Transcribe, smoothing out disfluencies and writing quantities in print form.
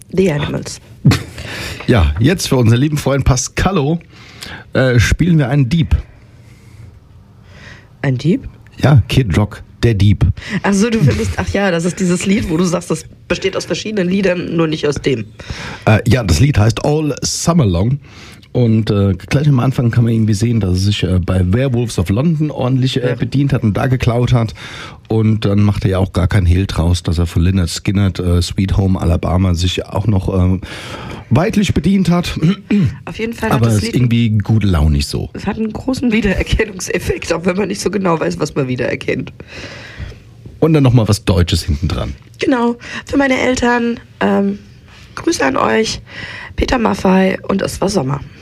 The Animals. Ja, jetzt für unseren lieben Freund Pascallo spielen wir einen Dieb. Ein Dieb? Ja, Kid Rock, der Dieb. Achso, du findest, ach ja, das ist dieses Lied, wo du sagst, das besteht aus verschiedenen Liedern, nur nicht aus dem. Ja, das Lied heißt All Summer Long. Und gleich am Anfang kann man irgendwie sehen, dass er sich bei Werewolves of London ordentlich bedient hat und da geklaut hat. Und dann macht er ja auch gar keinen Hehl draus, dass er von Lynyrd Skynyrd, Sweet Home Alabama sich auch noch weidlich bedient hat. Auf jeden Fall hat aber das es Lied ist irgendwie gut launig so. Es hat einen großen Wiedererkennungseffekt, auch wenn man nicht so genau weiß, was man wiedererkennt. Und dann nochmal was Deutsches hinten dran. Genau, für meine Eltern, Grüße an euch, Peter Maffay und es war Sommer.